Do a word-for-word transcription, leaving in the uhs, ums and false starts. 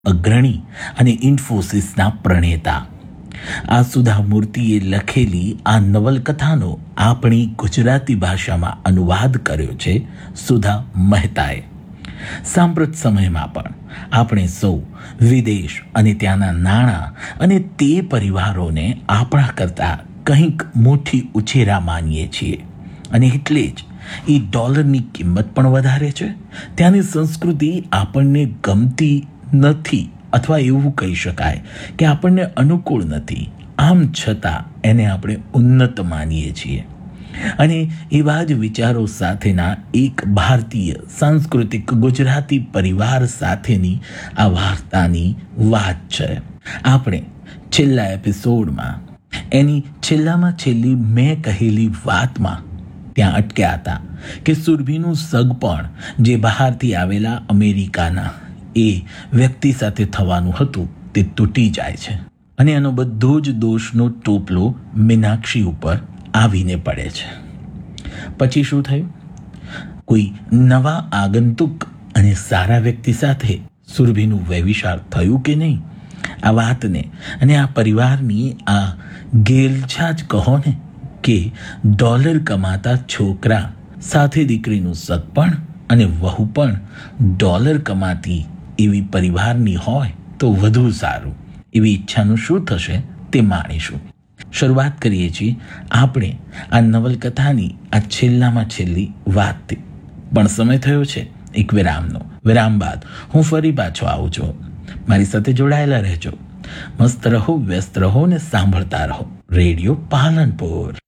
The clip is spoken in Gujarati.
અગ્રણી અને ઇન્ફોસિસના પ્રણેતા. આ સુધા મૂર્તિએ લખેલી આ નવલકથાનો આપણી ગુજરાતી ભાષામાં અનુવાદ કર્યો છે સુધા મહેતાએ. સાંપ્રત સમયમાં પણ આપણે સૌ વિદેશ અને ત્યાંના નાણાં અને તે પરિવારોને આપણા કરતાં કંઈક મોટી ઉછેરા માનીએ છીએ, અને એટલે જ એ ડોલરની કિંમત પણ વધારે છે. ત્યાંની સંસ્કૃતિ આપણને ગમતી નથી, અથવા એવું કહી શકાય કે આપણને અનુકૂળ નથી. આમ છતાં એને આપણે ઉન્નત માનીએ છીએ. અને એવા જ વિચારો સાથેના એક ભારતીય સાંસ્કૃતિક ગુજરાતી પરિવાર સાથેની આ વાર્તાની વાત છે. આપણે છેલ્લા એપિસોડમાં એની છેલ્લામાં છેલ્લી મેં કહેલી વાતમાં ત્યાં અટક્યા હતા કે સુરભીનું સગપણ જે બહારથી આવેલા અમેરિકાના એ વ્યક્તિ સાથે થવાનું હતું તે તૂટી જાય છે, અને એનો બધો જ દોષનો ટોપલો મીનાક્ષી ઉપર આવીને પડે છે. પછી શું થયું? કોઈ નવા આગંતુક અને સારા વ્યક્તિ સાથે સુરભીનું વ્યભિચાર થયું કે નહીં? આ વાતને અને આ પરિવારની આ ગેલછા જ કહો ને, કે ડોલર કમાતા છોકરા સાથે દીકરીનું સગપણ અને વહુ પણ ડોલર કમાતી એવી પરિવારની હોય તો વધુ સારું. એવી ઈચ્છાનું શું થશે તે માણીશું. શરૂઆત કરીએ છીએ આપણે આ નવલકથાની આ છેલ્લામાં છેલ્લી વાતથી. પણ સમય થયો છે એક વિરામનો. વિરામ બાદ હું ફરી પાછો આવું છું. મારી સાથે જોડાયેલા રહેજો. મસ્ત રહો, વ્યસ્ત રહો ને સાંભળતા રહો રેડિયો પાલનપુર.